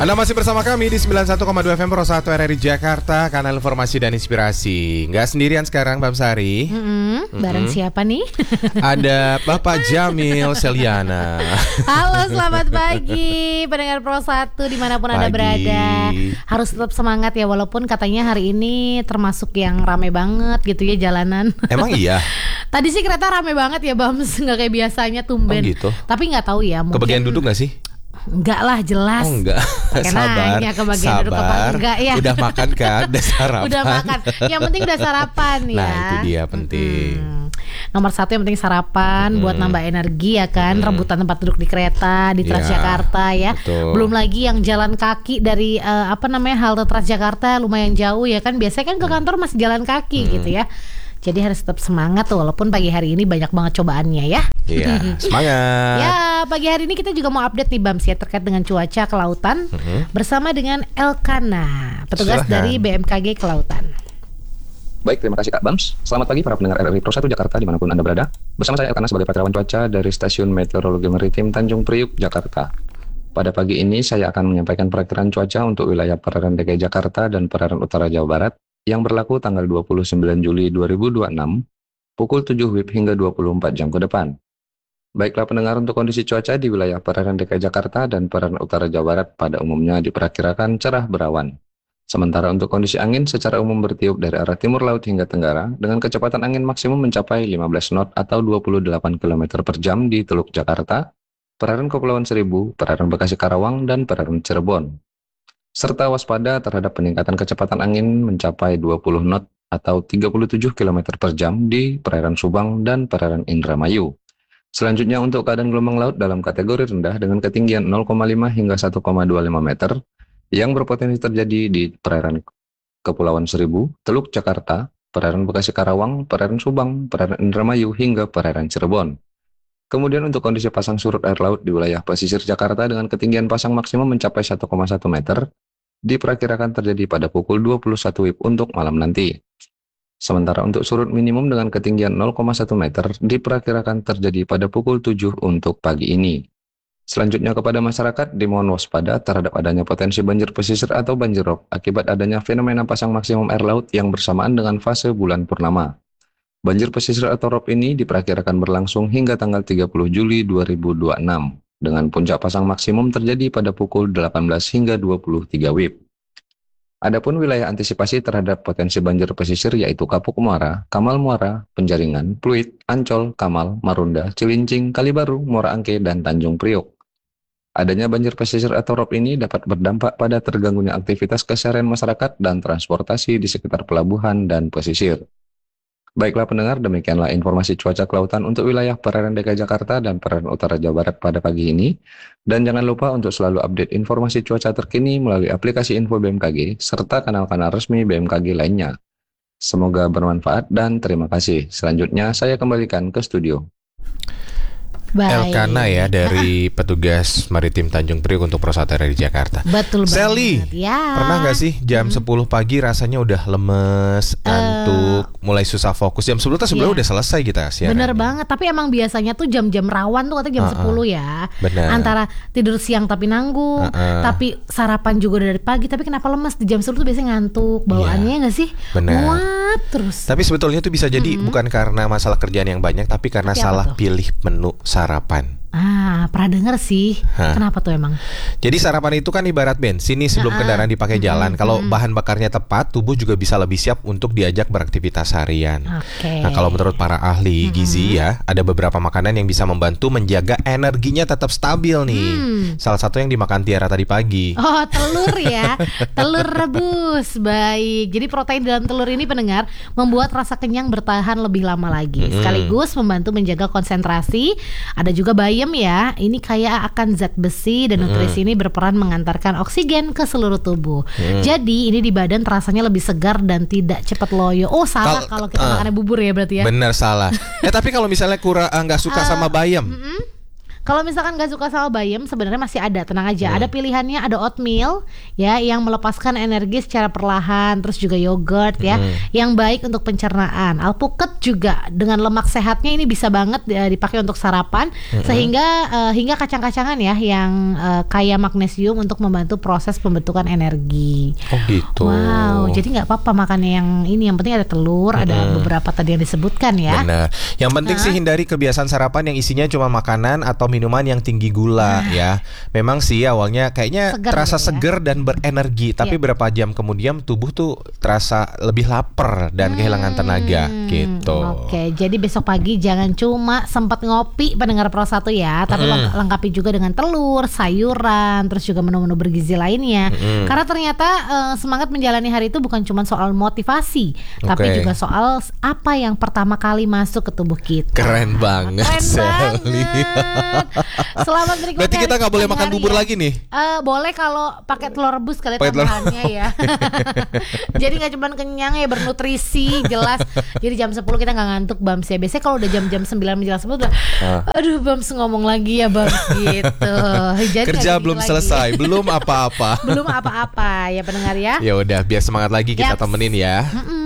Anda masih bersama kami di 91,2 FM Pro 1 RRI Jakarta, kanal informasi dan inspirasi. Nggak sendirian sekarang, Bang Sari. Bareng siapa nih? Ada Bapak Jamil Seliana. Halo, selamat pagi pendengar Pro 1 dimanapun Anda berada. Harus tetap semangat ya, walaupun katanya hari ini termasuk yang rame banget gitu ya jalanan. Emang iya? Tadi sih kereta rame banget ya, Bams. Nggak kayak biasanya, tumben. Oh gitu? Tapi nggak tahu ya, mungkin... Kebagian duduk nggak sih? Enggak lah, jelas. Oh enggak. Sabar. Sabar. Enggak ya. Udah makan kan? Udah sarapan. Udah makan. Yang penting udah sarapan ya. Nah itu dia penting. Nomor satu yang penting sarapan buat nambah energi ya kan. Rebutan tempat duduk di kereta di Transjakarta ya. Betul. Belum lagi yang jalan kaki dari halte Transjakarta lumayan jauh ya kan. Biasanya kan ke kantor masih jalan kaki gitu ya. Jadi harus tetap semangat tuh, walaupun pagi hari ini banyak banget cobaannya ya. Iya, semangat. Ya, pagi hari ini kita juga mau update nih Bams ya terkait dengan cuaca kelautan bersama dengan Elkana, petugas dari BMKG Kelautan. Baik, terima kasih Kak Bams. Selamat pagi para pendengar RRI Pro 1 Jakarta dimanapun Anda berada. Bersama saya Elkana sebagai perawan cuaca dari Stasiun Meteorologi Maritim Tanjung Priuk, Jakarta. Pada pagi ini saya akan menyampaikan perakiraan cuaca untuk wilayah perairan DKI Jakarta dan perairan utara Jawa Barat yang berlaku tanggal 29 Juli 2026, pukul 7 WIB hingga 24 jam ke depan. Baiklah pendengar, untuk kondisi cuaca di wilayah perairan DKI Jakarta dan perairan utara Jawa Barat pada umumnya diperkirakan cerah berawan. Sementara untuk kondisi angin secara umum bertiup dari arah timur laut hingga tenggara dengan kecepatan angin maksimum mencapai 15 knot atau 28 km per jam di Teluk Jakarta, perairan Kepulauan Seribu, perairan Bekasi Karawang, dan perairan Cirebon. Serta waspada terhadap peningkatan kecepatan angin mencapai 20 knot atau 37 km per jam di perairan Subang dan perairan Indramayu. Selanjutnya untuk keadaan gelombang laut dalam kategori rendah dengan ketinggian 0,5 hingga 1,25 meter yang berpotensi terjadi di perairan Kepulauan Seribu, Teluk Jakarta, perairan Bekasi Karawang, perairan Subang, perairan Indramayu hingga perairan Cirebon. Kemudian untuk kondisi pasang surut air laut di wilayah pesisir Jakarta dengan ketinggian pasang maksimum mencapai 1,1 meter, diperkirakan terjadi pada pukul 21 WIB untuk malam nanti. Sementara untuk surut minimum dengan ketinggian 0,1 meter, diperkirakan terjadi pada pukul 7 untuk pagi ini. Selanjutnya kepada masyarakat, dimohon waspada terhadap adanya potensi banjir pesisir atau banjir rob akibat adanya fenomena pasang maksimum air laut yang bersamaan dengan fase bulan purnama. Banjir pesisir atau rob ini diperkirakan berlangsung hingga tanggal 30 Juli 2026, dengan puncak pasang maksimum terjadi pada pukul 18 hingga 23 WIB. Adapun wilayah antisipasi terhadap potensi banjir pesisir yaitu Kapuk Muara, Kamal Muara, Penjaringan, Pluit, Ancol, Kamal, Marunda, Cilincing, Kalibaru, Muara Angke, dan Tanjung Priok. Adanya banjir pesisir atau rob ini dapat berdampak pada terganggunya aktivitas keseharian masyarakat dan transportasi di sekitar pelabuhan dan pesisir. Baiklah pendengar, demikianlah informasi cuaca kelautan untuk wilayah perairan DKI Jakarta dan perairan utara Jawa Barat pada pagi ini. Dan jangan lupa untuk selalu update informasi cuaca terkini melalui aplikasi Info BMKG serta kanal-kanal resmi BMKG lainnya. Semoga bermanfaat dan terima kasih. Selanjutnya saya kembalikan ke studio. Elkana ya dari petugas maritim Tanjung Priok untuk Pro 1 RRI Jakarta. Betul banget. Sally, ya. Pernah gak sih jam 10 pagi rasanya udah lemes, ngantuk, mulai susah fokus? Jam 10 tuh sebenarnya udah selesai kita siaran. Bener banget, tapi emang biasanya tuh jam-jam rawan tuh katanya jam 10 ya. Bener. Antara tidur siang tapi nanggung, tapi sarapan juga dari pagi, tapi kenapa lemes di jam 10 tuh biasanya ngantuk, bawaannya gak sih? Bener. Muat terus. Tapi sebetulnya tuh bisa jadi bukan karena masalah kerjaan yang banyak, tapi karena salah pilih menu sarapan. Pernah denger sih. Kenapa tuh emang? Jadi sarapan itu kan ibarat bensin nih sebelum kendaraan dipakai jalan. Kalau bahan bakarnya tepat, tubuh juga bisa lebih siap untuk diajak beraktivitas harian. Nah, kalau menurut para ahli gizi ya, ada beberapa makanan yang bisa membantu menjaga energinya tetap stabil nih. Salah satu yang dimakan Tiara tadi pagi. Oh, telur ya. Telur rebus. Baik. Jadi protein dalam telur ini pendengar membuat rasa kenyang bertahan lebih lama lagi. Sekaligus membantu menjaga konsentrasi. Ada juga bayam ya. Ini kaya akan zat besi dan nutrisi ini berperan mengantarkan oksigen ke seluruh tubuh. Jadi ini di badan rasanya lebih segar dan tidak cepat loyo. Oh salah kalau kita makannya bubur ya berarti ya. Bener salah. Tapi kalau misalnya kurang nggak suka sama bayam, Kalau misalkan gak suka sama bayam, sebenarnya masih ada, tenang aja. Ada pilihannya, ada oatmeal ya yang melepaskan energi secara perlahan, terus juga yogurt ya yang baik untuk pencernaan. Alpukat juga dengan lemak sehatnya ini bisa banget dipakai untuk sarapan, sehingga hingga kacang-kacangan ya yang kaya magnesium untuk membantu proses pembentukan energi. Oh gitu. Wow, jadi nggak apa-apa makannya yang ini, yang penting ada telur, ada beberapa tadi yang disebutkan ya. Benar. Yang penting sih hindari kebiasaan sarapan yang isinya cuma makanan atau minuman yang tinggi gula ya. Memang sih awalnya kayaknya terasa seger dan berenergi, tapi berapa jam kemudian tubuh tuh terasa lebih lapar dan kehilangan tenaga gitu. Oke, jadi besok pagi jangan cuma sempat ngopi pendengar Pro 1 ya, tapi lengkapi juga dengan telur, sayuran, terus juga menu-menu bergizi lainnya. Karena ternyata semangat menjalani hari itu bukan cuma soal motivasi, tapi juga soal apa yang pertama kali masuk ke tubuh kita. Keren banget. Keren banget. Selamat menikmati. Berarti kita nggak boleh makan bubur lagi nih? Boleh kalau pakai telur rebus kali tambahannya ya. Jadi nggak cuma kenyang ya, bernutrisi jelas. Jadi jam 10 kita nggak ngantuk Bams ya. Biasanya kalau udah jam-jam 9 menjelang 10 udah aduh Bams ngomong lagi ya Bams gitu. Jadi kerja belum selesai, belum apa-apa. Belum apa-apa ya pendengar ya. Ya udah, biar semangat lagi kita temenin ya.